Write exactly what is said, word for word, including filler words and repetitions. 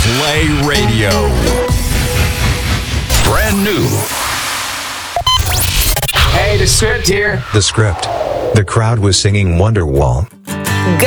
Play Radio. Brand new. Hey, The Script here. The Script. The crowd was singing Wonderwall.